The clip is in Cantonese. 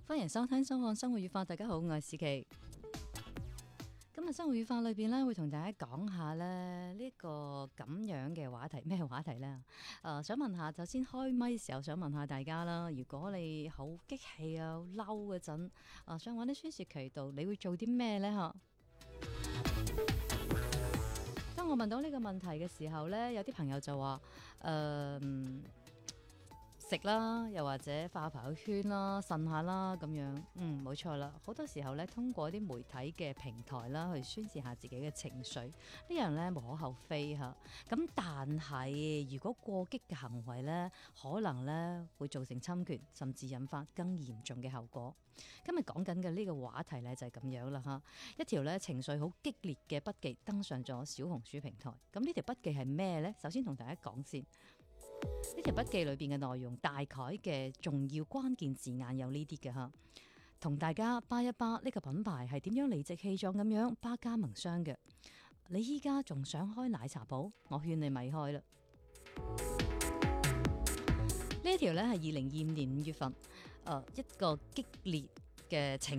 歡迎收聽收看生活語法，大家好，我係史琪。今日生活語法裏邊咧，會同大家講下咧呢個咁樣嘅話題，咩話題咧？想問下，就先開咪時候想問下大家啦。如果你好激氣啊、好嬲嗰陣，想揾啲宣泄渠道，你會做啲咩咧？嚇？當我問到呢個問題嘅時候咧，有啲朋友就話食啦，又或者發朋友圈啦、呻下啦咁樣。冇錯啦。好多時候咧，通過啲媒體嘅平台啦，去宣泄下自己嘅情緒，呢樣咧無可厚非嚇。咁但係如果過激嘅行為咧，可能咧會造成侵權，甚至引發更嚴重嘅後果。今日講緊嘅呢個話題咧就係咁樣啦嚇。一條咧情緒好激烈嘅筆記登上咗小紅書平台。咁呢條筆記係咩呢？首先同大家講先。呢條筆記裏邊嘅內容，大概嘅重要關鍵字眼有呢啲嘅吓，同大家扒一扒呢個品牌係點樣理直氣壯咁樣扒加盟商嘅。你依家仲想開奶茶鋪，我勸你咪開啦。呢一條咧係2025年5月份，一個激烈嘅情